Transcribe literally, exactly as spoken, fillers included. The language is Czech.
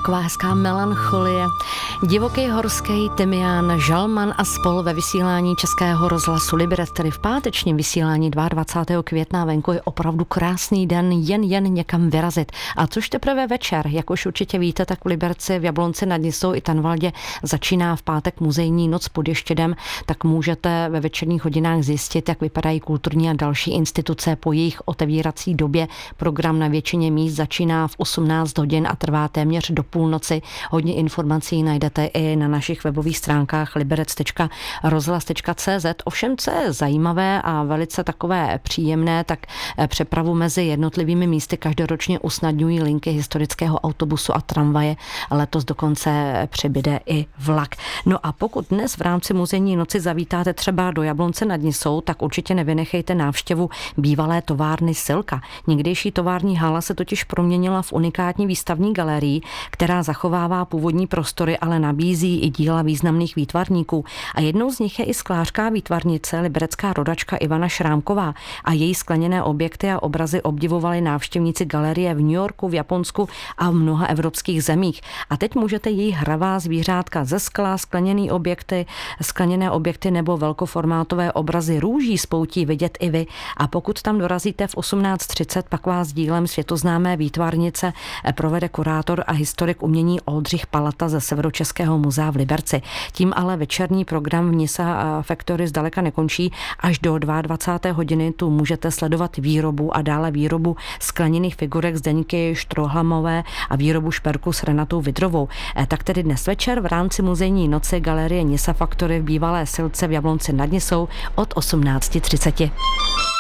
Taková hezká melancholie. Divoký horský tymián, žalman a spol ve vysílání Českého rozhlasu Liberec, tedy v pátečním vysílání dvacátého druhého května. Venku je opravdu krásný den, jen jen někam vyrazit. A což teprve večer, jak už určitě víte, tak v Liberci, v Jablonci nad Nisou i Tanvaldě začíná v pátek muzejní noc pod Ještědem, tak můžete ve večerních hodinách zjistit, jak vypadají kulturní a další instituce po jejich otevírací době. Program na většině míst začíná v osmnáct hodin a trvá téměř do půlnoci. Hodně informací najdete i na našich webových stránkách liberec tečka rozhlas tečka cé zet. Ovšem, co je zajímavé a velice takové příjemné, tak přepravu mezi jednotlivými místy každoročně usnadňují linky historického autobusu a tramvaje. Letos dokonce přibyde i vlak. No a pokud dnes v rámci muzejní noci zavítáte třeba do Jablonce nad Nisou, tak určitě nevynechejte návštěvu bývalé továrny Silka. Někdejší tovární hala se totiž proměnila v unikátní výstavní galerii, která zachovává původní prostory, ale nabízí i díla významných výtvarníků. A jednou z nich je i sklářská výtvarnice, liberecká rodačka Ivana Šrámková. A její skleněné objekty a obrazy obdivovali návštěvníci galerie v New Yorku, v Japonsku a v mnoha evropských zemích. A teď můžete její hravá zvířátka ze skla, skleněné objekty, skleněné objekty nebo velkoformátové obrazy růží z poutí vidět i vy. A pokud tam dorazíte v osmnáct třicet, pak vás dílem světoznámé výtvarnice provede kurátor a historik umění Oldřich Palata ze Severočeského muzea v Liberci. Tím ale večerní program v Nisa Factory zdaleka nekončí. Až do dvacáté druhé hodiny tu můžete sledovat výrobu a dále výrobu skleněných figurek Zdeňky Štrohlamové a výrobu šperku s Renatou Vidrovou. Tak tedy dnes večer v rámci muzejní noci galerie Nisa Factory v bývalé Silce v Jablonci nad Nisou od osmnáct třicet.